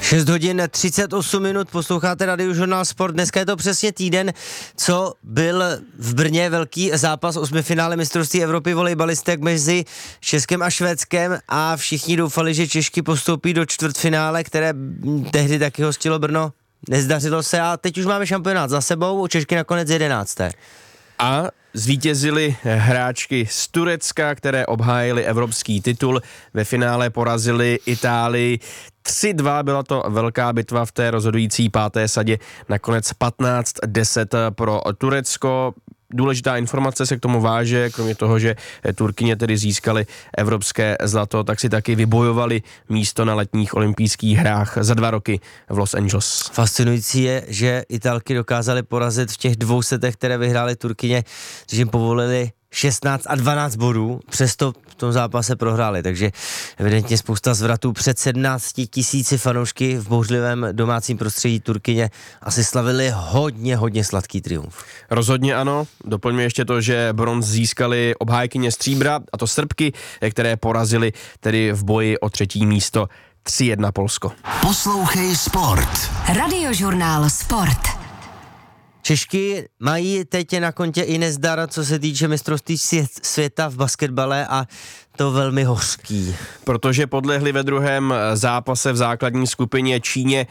6 hodin 38 minut, posloucháte Radiožurnál Sport. Dneska je to přesně týden, co byl v Brně velký zápas 8. finále mistrovství Evropy volejbalistek mezi Českem a Švédskem a všichni doufali, že Češky postoupí do čtvrtfinále, které tehdy taky hostilo Brno. Nezdařilo se a teď už máme šampionát za sebou, Češky nakonec 11. A zvítězili hráčky z Turecka, které obhájily evropský titul. Ve finále porazili Itálii 3-2, byla to velká bitva v té rozhodující páté sadě, nakonec 15-10 pro Turecko. Důležitá informace se k tomu váže, kromě toho, že Turkyně tedy získaly evropské zlato, tak si taky vybojovali místo na letních olympijských hrách za 2 roky v Los Angeles. Fascinující je, že Italky dokázaly porazit v těch 2 setech, které vyhrály Turkyně, že jim povolili 16 a 12 bodů, přesto v tom zápase prohráli, takže evidentně spousta zvratů před 17 000 fanoušky v bouřlivém domácím prostředí. Turkyně asi slavili hodně sladký triumf. Rozhodně ano, doplňme ještě to, že bronz získali obhájkyně stříbra, a to Srbky, které porazili tedy v boji o 3. místo 3-1 Polsko. Poslouchej Sport. Radiožurnál Sport. Češky mají teď na kontě i nezdar, co se týče mistrovství světa v basketbale, a to velmi hořký. Protože podlehli ve druhém zápase v základní skupině Číně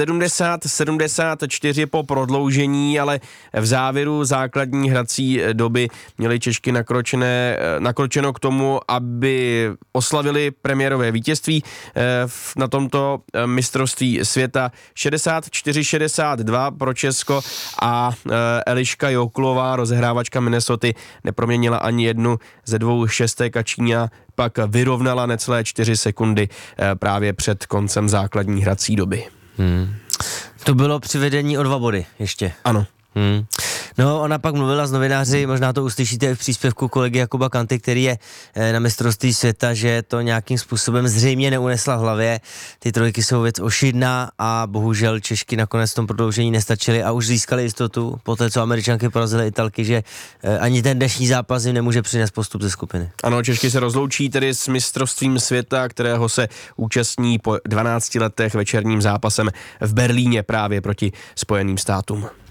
70-74 po prodloužení, ale v závěru základní hrací doby měli Češky nakročeno k tomu, aby oslavili premiérové vítězství na tomto mistrovství světa. 64-62 pro Česko a Eliška Joklová, rozehrávačka Minnesoty, neproměnila ani jednu ze 2 šestek a Číňa pak vyrovnala necelé 4 sekundy právě před koncem základní hrací doby. To bylo při vedení o 2 body ještě. Ano. No, ona pak mluvila s novináři, možná to uslyšíte i v příspěvku kolegy Jakuba Kanty, který je na mistrovství světa, že to nějakým způsobem zřejmě neunesla v hlavě. Ty trojky jsou věc ošidná a bohužel Češky nakonec v tom prodloužení nestačily a už získali jistotu po té, co Američanky porazily Italky, že ani ten dnešní zápas jim nemůže přinést postup ze skupiny. Ano, Češky se rozloučí tedy s mistrovstvím světa, kterého se účastní po 12 letech večerním zápasem v Berlíně právě proti Spojeným státům.